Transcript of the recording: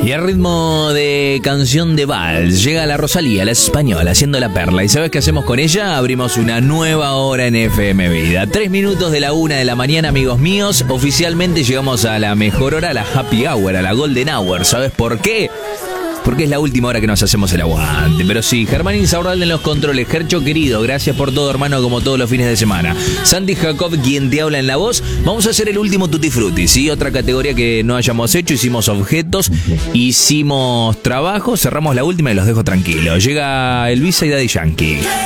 Y al ritmo de canción de vals llega la Rosalía, la española, haciendo la perla. ¿Y sabes qué hacemos con ella? Abrimos una nueva hora en FM Vida. 3 minutos de la 1 de la mañana, amigos míos. Oficialmente llegamos a la mejor hora, a la happy hour, a la golden hour. ¿Sabes por qué? Porque es la última hora que nos hacemos el aguante. Pero sí, Germán Insaurralde en los controles. Gercho querido, gracias por todo, hermano, como todos los fines de semana. Sandy Jacob, quien te habla en la voz. Vamos a hacer el último Tutti Frutti, ¿sí? Otra categoría que no hayamos hecho. Hicimos objetos, hicimos trabajo. Cerramos la última y los dejo tranquilos. Llega Elvisa y Daddy Yankee.